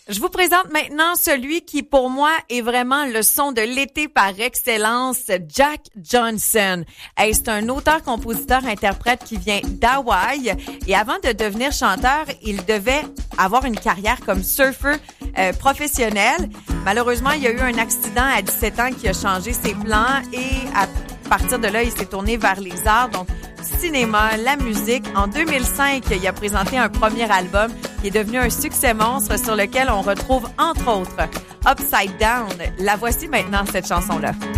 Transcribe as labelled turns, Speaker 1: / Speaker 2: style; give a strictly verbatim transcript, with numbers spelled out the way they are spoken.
Speaker 1: Je vous présente maintenant celui qui, pour moi, est vraiment le son de l'été par excellence, Jack Johnson. Hey, c'est un auteur, compositeur, interprète qui vient d'Hawaï. Et avant de devenir chanteur, il devait avoir une carrière comme surfeur euh, professionnel. Malheureusement, il y a eu un accident à dix-sept ans qui a changé ses plans et à partir de là, il s'est tourné vers les arts, donc cinéma, la musique. En deux mille cinq, il a présenté un premier album qui est devenu un succès monstre sur lequel on retrouve entre autres Upside Down. La voici maintenant, cette chanson-là.